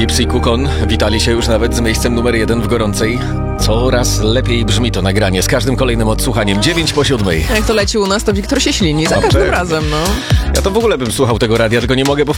Gips i Kukon witali się już nawet z miejscem numer 1 w gorącej. Coraz lepiej brzmi to nagranie z każdym kolejnym odsłuchaniem. 9:07. Jak to leci u nas, to Wiktor się ślini za każdym razem, no. Ja to w ogóle bym słuchał tego radia, tylko nie mogę, bo